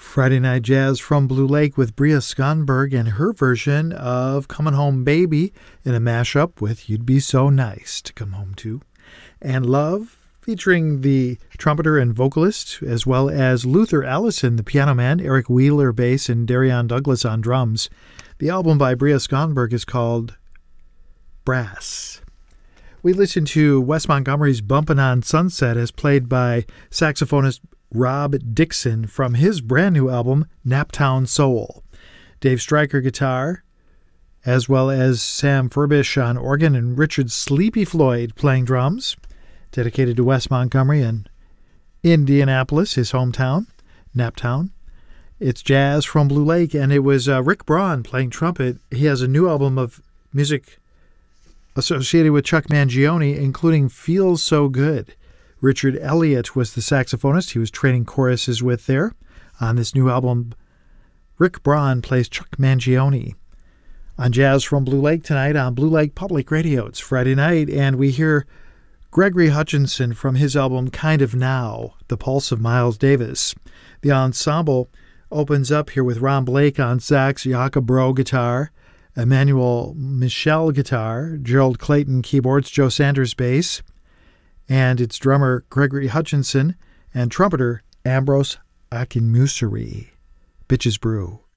Friday Night Jazz from Blue Lake with Bria Skonberg and her version of Comin' Home Baby in a mashup with You'd Be So Nice to Come Home To. And Love, featuring the trumpeter and vocalist, as well as Luther Allison, the piano man, Eric Wheeler bass, and Darian Douglas on drums. The album by Bria Skonberg is called Brass. We listened to Wes Montgomery's Bumpin' on Sunset as played by saxophonist Rob Dixon from his brand new album, Naptown Soul. Dave Stryker guitar, as well as Sam Furbish on organ and Richard Sleepy Floyd playing drums, dedicated to Wes Montgomery in Indianapolis, his hometown, Naptown. It's jazz from Blue Lake, and it was Rick Braun playing trumpet. He has a new album of music associated with Chuck Mangione, including Feels So Good. Richard Elliott was the saxophonist he was training choruses with there. On this new album, Rick Braun plays Chuck Mangione. On Jazz from Blue Lake tonight on Blue Lake Public Radio. It's Friday night, and we hear Gregory Hutchinson from his album Kind of Now, The Pulse of Miles Davis. The ensemble opens up here with Ron Blake on sax, Jakob Bro guitar, Emmanuel Michel guitar, Gerald Clayton keyboards, Joe Sanders bass, and its drummer Gregory Hutchinson and trumpeter Ambrose Akinmusiri. Bitches Brew.